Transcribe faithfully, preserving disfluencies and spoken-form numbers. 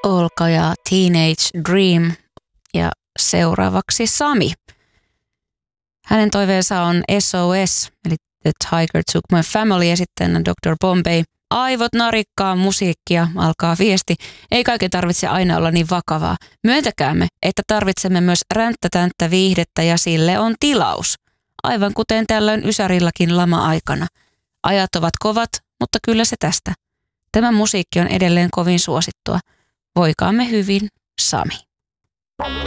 Olka ja Teenage Dream ja seuraavaksi Sami. Hänen toiveensa on S O S, eli The Tiger Took My Family ja sitten doktor Bombay. Aivot narikkaa musiikkia, alkaa viesti. Ei kaiken tarvitse aina olla niin vakavaa. Myöntäkäämme, että tarvitsemme myös ränttätänttä viihdettä ja sille on tilaus. Aivan kuten tällöin Ysärillakin lama-aikana. Ajat ovat kovat, mutta kyllä se tästä. Tämä musiikki on edelleen kovin suosittua. Voikaamme hyvin, Sami.